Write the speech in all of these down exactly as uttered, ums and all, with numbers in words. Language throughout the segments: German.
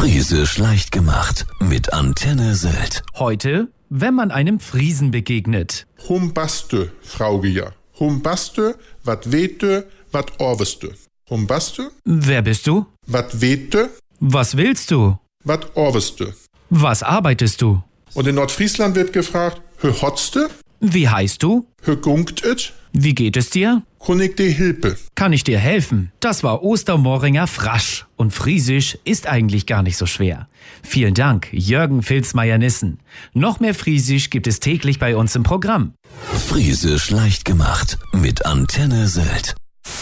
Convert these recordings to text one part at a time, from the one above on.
Friesisch leicht gemacht mit Antenne Sylt. Heute, wenn man einem Friesen begegnet. Humbaste, Fraugeja. Humbaste, wat wete, wat orweste. Humbaste? Wer bist du? Wat wete, Was willst du? wat orweste. Was arbeitest du? Und in Nordfriesland wird gefragt, hö hotste, Wie heißt du? hö gunkt et, Wie geht es dir? kunnig de Hilpe. Kann ich dir helfen? Das war Ostermoringer Frasch. Und Friesisch ist eigentlich gar nicht so schwer. Vielen Dank, Jürgen Filzmeier-Nissen. Noch mehr Friesisch gibt es täglich bei uns im Programm. Friesisch leicht gemacht mit Antenne Sylt.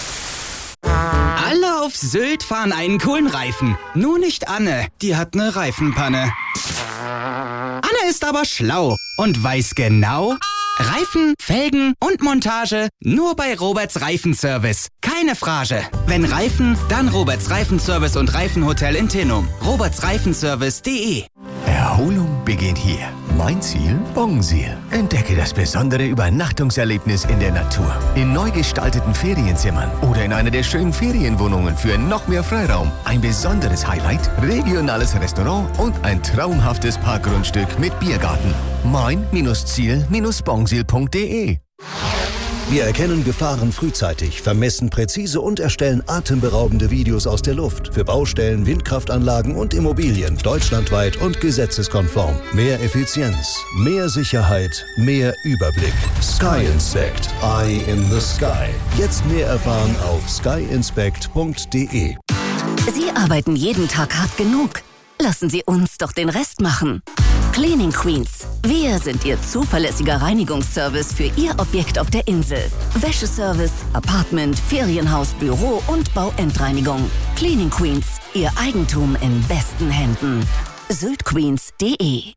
Alle auf Sylt fahren einen coolen Reifen. Nur nicht Anne, die hat eine Reifenpanne. Anne ist aber schlau und weiß genau: Reifen, Felgen und Montage nur bei Roberts Reifenservice. Keine Frage. Wenn Reifen, dann Roberts Reifenservice und Reifenhotel in Tinnum. roberts reifenservice punkt de. Erholung beginnt hier. Mein Ziel? Bongsil. Entdecke das besondere Übernachtungserlebnis in der Natur. In neu gestalteten Ferienzimmern oder in einer der schönen Ferienwohnungen für noch mehr Freiraum. Ein besonderes Highlight, regionales Restaurant und ein traumhaftes Parkgrundstück mit Biergarten. mein-ziel-bongsil punkt de. Wir erkennen Gefahren frühzeitig, vermessen präzise und erstellen atemberaubende Videos aus der Luft. Für Baustellen, Windkraftanlagen und Immobilien deutschlandweit und gesetzeskonform. Mehr Effizienz, mehr Sicherheit, mehr Überblick. Sky Inspect. Eye in the Sky. Jetzt mehr erfahren auf sky inspect punkt de. Sie arbeiten jeden Tag hart genug. Lassen Sie uns doch den Rest machen. Cleaning Queens. Wir sind Ihr zuverlässiger Reinigungsservice für Ihr Objekt auf der Insel. Wäscheservice, Apartment, Ferienhaus, Büro und Bauendreinigung. Cleaning Queens. Ihr Eigentum in besten Händen. syltqueens punkt de.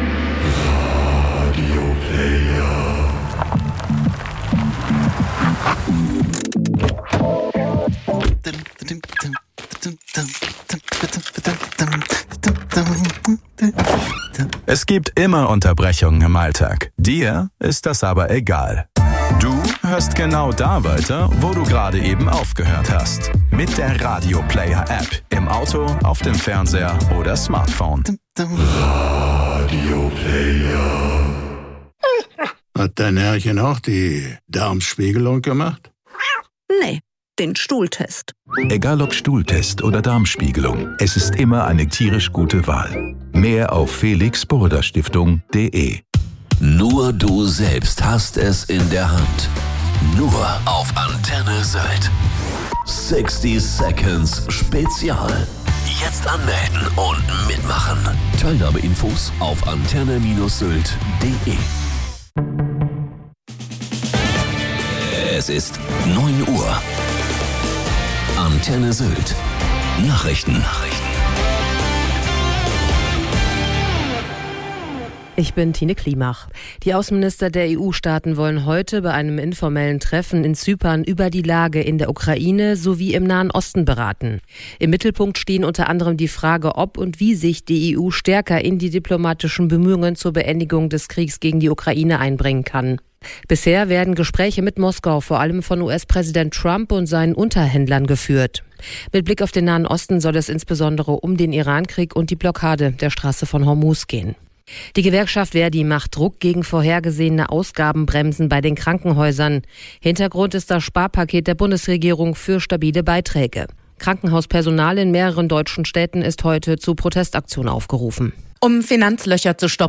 Radio Player. Es gibt immer Unterbrechungen im Alltag. Dir ist das aber egal. Du hörst genau da weiter, wo du gerade eben aufgehört hast. Mit der Radio Player App. Im Auto, auf dem Fernseher oder Smartphone. Radio Player. Hat dein Herrchen auch die Darmspiegelung gemacht? Nee, den Stuhltest. Egal ob Stuhltest oder Darmspiegelung, es ist immer eine tierisch gute Wahl. Mehr auf felix burda stiftung punkt de. Nur du selbst hast es in der Hand. Nur auf Antenne Sylt. sechzig Seconds Spezial. Jetzt anmelden und mitmachen. Teilnahmeinfos auf antenne Sylt punkt de. Es ist neun Uhr. Antenne Sylt. Nachrichten. Nachrichten. Ich bin Tine Klimach. Die Außenminister der E U-Staaten wollen heute bei einem informellen Treffen in Zypern über die Lage in der Ukraine sowie im Nahen Osten beraten. Im Mittelpunkt stehen unter anderem die Frage, ob und wie sich die E U stärker in die diplomatischen Bemühungen zur Beendigung des Kriegs gegen die Ukraine einbringen kann. Bisher werden Gespräche mit Moskau vor allem von U S-Präsident Trump und seinen Unterhändlern geführt. Mit Blick auf den Nahen Osten soll es insbesondere um den Irankrieg und die Blockade der Straße von Hormuz gehen. Die Gewerkschaft Verdi macht Druck gegen vorhergesehene Ausgabenbremsen bei den Krankenhäusern. Hintergrund ist das Sparpaket der Bundesregierung für stabile Beiträge. Krankenhauspersonal in mehreren deutschen Städten ist heute zu Protestaktionen aufgerufen. Um Finanzlöcher zu stoppen,